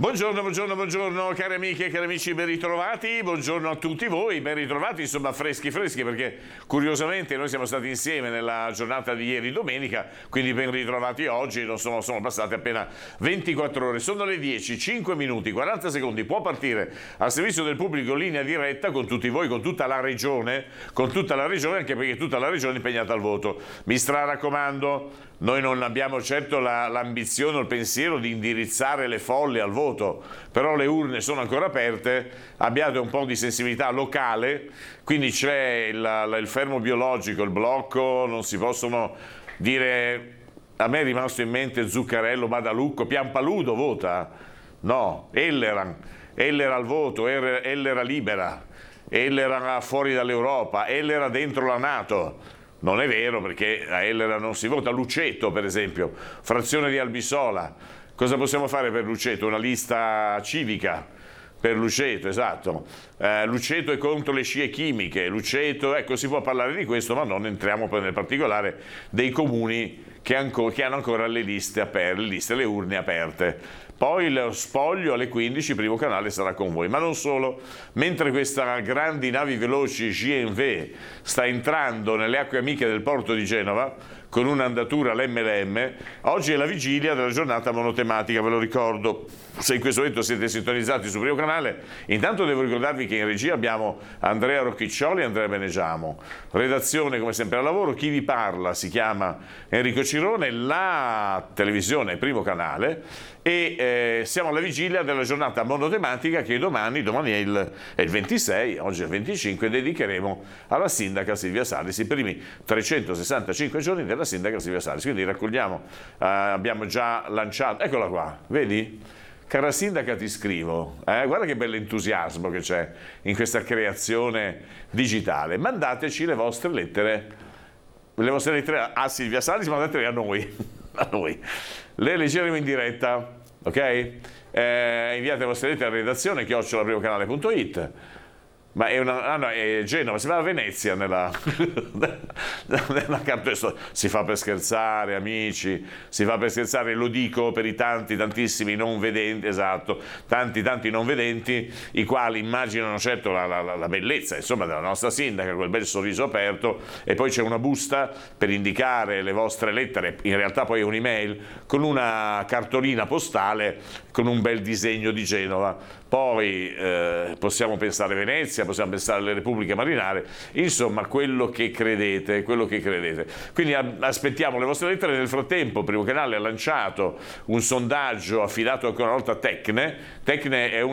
Buongiorno cari amiche e cari amici, ben ritrovati, buongiorno a tutti voi, ben ritrovati, insomma freschi perché curiosamente noi siamo stati insieme nella giornata di ieri domenica, quindi ben ritrovati oggi, non sono passate appena 24 ore, sono le 10, 5 minuti, 40 secondi, può partire al servizio del pubblico linea diretta con tutti voi, con tutta la regione, anche perché tutta la regione è impegnata al voto. Mi raccomando, noi non abbiamo certo l'ambizione o il pensiero di indirizzare le folle al voto, però le urne sono ancora aperte, abbiate un po' di sensibilità locale, quindi c'è il fermo biologico, il blocco, non si possono dire. A me è rimasto in mente Zuccarello, Badalucco, Piampaludo vota, no, Elleran al voto, Ellera libera, Ellera fuori dall'Europa, Ellera dentro la NATO. Non è vero, perché a Ellera non si vota. Luceto, per esempio, frazione di Albisola. Cosa possiamo fare per Luceto? Una lista civica per Luceto, esatto. Luceto è contro le scie chimiche. Luceto, ecco, si può parlare di questo, ma non entriamo poi nel particolare dei comuni che hanno ancora le liste aperte, le urne aperte. Poi lo spoglio alle 15, primo canale sarà con voi, ma non solo. Mentre questa grandi navi veloci GNV sta entrando nelle acque amiche del porto di Genova con un'andatura all'MLM, oggi è la vigilia della giornata monotematica, ve lo ricordo. Se in questo momento siete sintonizzati sul primo canale, intanto devo ricordarvi che in regia abbiamo Andrea Rocchiccioli e Andrea Benegiamo. Redazione come sempre al lavoro, chi vi parla si chiama Enrico Cirone, la televisione è primo canale e siamo alla vigilia della giornata monotematica che domani è il 26, oggi è il 25, dedicheremo alla sindaca Silvia Salis, i primi 365 giorni della sindaca Silvia Salis, quindi raccogliamo, abbiamo già lanciato, eccola qua, vedi? Cara sindaca, ti scrivo, guarda che bell'entusiasmo che c'è in questa creazione digitale, mandateci le vostre lettere a Silvia Salis, mandatele a noi, le leggeremo in diretta, ok? Inviate le vostre lettere alla redazione @primocanale.it. Ma è è Genova, si va a Venezia nella carta. Si fa per scherzare, amici, si fa per scherzare, lo dico per i tantissimi non vedenti, esatto, tanti non vedenti, i quali immaginano certo la bellezza, insomma, della nostra sindaca, quel bel sorriso aperto, e poi c'è una busta per indicare le vostre lettere, in realtà poi è un'email, con una cartolina postale, con un bel disegno di Genova. Poi possiamo pensare a Venezia, possiamo pensare alle Repubbliche Marinare, insomma quello che credete. Quindi aspettiamo le vostre lettere. Nel frattempo Primo Canale ha lanciato un sondaggio affidato ancora una volta a Tecne. Tecne è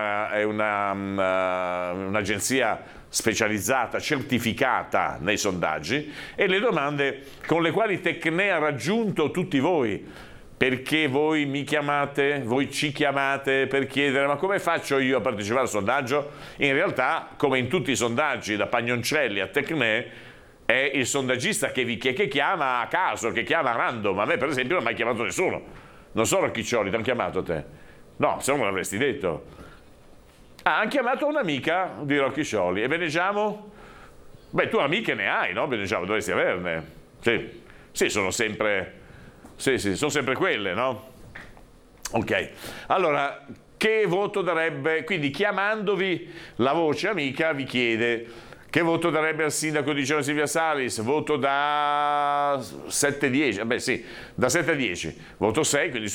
un'agenzia specializzata, certificata nei sondaggi, e le domande con le quali Tecne ha raggiunto tutti voi. Perché voi mi chiamate, voi ci chiamate per chiedere ma come faccio io a partecipare al sondaggio? In realtà, come in tutti i sondaggi da Pagnoncelli a Tecne, è il sondaggista che chiama a caso, che chiama a random. A me per esempio non mi ha mai chiamato nessuno. Non so Rocchiccioli, ti hanno chiamato te? No, se no me l'avresti detto. Hanno chiamato un'amica di Rocchiccioli. E Benegiamo? Beh, tu amiche ne hai, no? Benegiamo, dovresti averne. Sì, sono sempre... Sì, sono sempre quelle, no? Ok, allora, che voto darebbe? Quindi chiamandovi, la voce amica vi chiede che voto darebbe al sindaco di Genova Silvia Salis. Voto da 7 a 10, da 7 a 10, voto 6, quindi